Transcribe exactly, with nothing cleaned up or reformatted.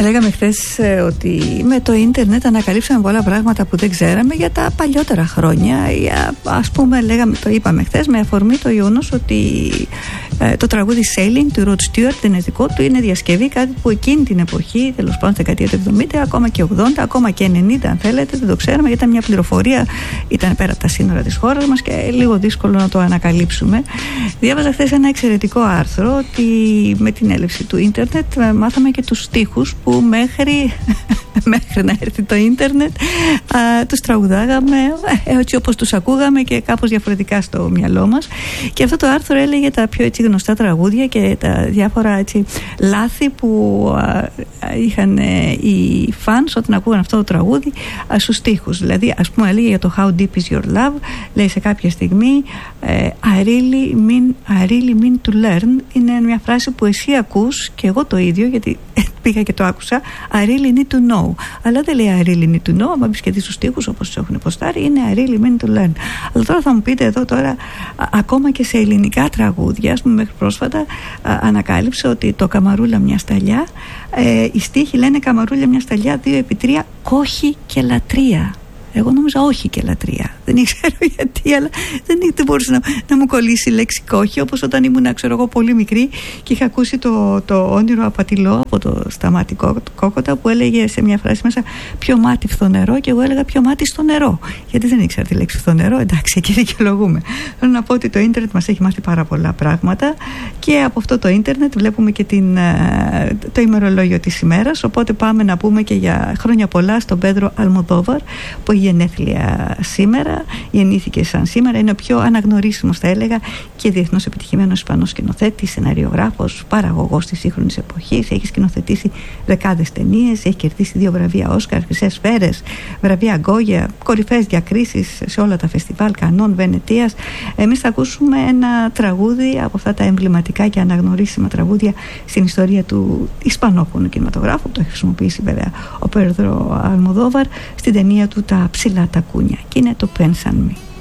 Λέγαμε χθες ε, ότι με το ίντερνετ ανακαλύψαμε πολλά πράγματα που δεν ξέραμε για τα παλιότερα χρόνια. Για, ας πούμε, λέγαμε, το είπαμε χθες με αφορμή το γεγονός ότι ε, το τραγούδι Sailing του Rod Stewart, το ενετικό του, είναι διασκευή, κάτι που εκείνη την εποχή, τέλος πάντων στη δεκαετία του εβδομήντα, ακόμα και ογδόντα, ακόμα και ενενήντα, αν θέλετε, δεν το ξέραμε, γιατί ήταν μια πληροφορία, ήταν πέρα από τα σύνορα της χώρας μας και λίγο δύσκολο να το ανακαλύψουμε. Διάβαζα χθες ένα εξαιρετικό άρθρο ότι με την έλευση του ίντερνετ μάθαμε και τους στίχους που μέχρι, μέχρι να έρθει το ίντερνετ α, τους τραγουδάγαμε έτσι όπως τους ακούγαμε και κάπως διαφορετικά στο μυαλό μας. Και αυτό το άρθρο έλεγε τα πιο έτσι γνωστά τραγούδια και τα διάφορα έτσι λάθη που α, είχαν ε, οι φανς όταν ακούγαν αυτό το τραγούδι α, στους στίχους. Δηλαδή, ας πούμε, έλεγε για το How Deep Is Your Love, λέει σε κάποια στιγμή ε, I really mean, I really mean to learn. Είναι μια φράση που εσύ ακούς και εγώ το ίδιο, γιατί πήγα και το άκουσα, I really need to know. Αλλά δεν λέει I really need to know, άμα μπεις και δεις τους στίχους όπως τους έχουν ποστάρει, είναι I really mean to learn. Αλλά τώρα θα μου πείτε εδώ τώρα, α, ακόμα και σε ελληνικά τραγούδια, ας πούμε μέχρι πρόσφατα α, ανακάλυψε ότι το Καμαρούλα μια σταλιά, ε, οι στίχοι λένε Καμαρούλα μια σταλιά δύο επί τρία, κόχη και λατρεία. Εγώ νόμιζα όχι και λατρεία. Δεν ήξερα γιατί, αλλά δεν, δεν μπορούσε να, να μου κολλήσει η λέξη κόχη, όπως όταν ήμουν, ξέρω εγώ, πολύ μικρή και είχα ακούσει το, το όνειρο απατηλό από το Σταμάτη Κόκοτα που έλεγε σε μια φράση μέσα πιο μάτι φθονερό, και εγώ έλεγα πιο μάτι στο νερό. Γιατί δεν ήξερα τη λέξη φθονερό, εντάξει, εκεί δικαιολογούμε. Θέλω να πω ότι το ίντερνετ μας έχει μάθει πάρα πολλά πράγματα και από αυτό το ίντερνετ βλέπουμε και την, το ημερολόγιο της ημέρας. Οπότε πάμε να πούμε και για χρόνια πολλά στον Πέντρο Αλμοδόβαρ, που γενέθλια σήμερα, γεννήθηκε σαν σήμερα, είναι ο πιο αναγνωρίσιμος, θα έλεγα, και διεθνώς επιτυχημένος Ισπανός σκηνοθέτης, σεναριογράφος, παραγωγός της σύγχρονης εποχής. Έχει σκηνοθετήσει δεκάδες ταινίες, έχει κερδίσει δύο βραβεία Όσκαρ, χρυσές σφαίρες, βραβεία Γκόγια, κορυφαίες διακρίσεις σε όλα τα φεστιβάλ Κανών, Βενετίας. Εμείς θα ακούσουμε ένα τραγούδι από αυτά τα εμβληματικά και αναγνωρίσιμα τραγούδια στην ιστορία του ισπανόφωνου κινηματογράφου. Το έχει χρησιμοποιήσει βέβαια ο Πέδρο Αλμοδόβαρ στην ταινία του Τα ψηλά τα κούνια, και είναι το Pensa en mí.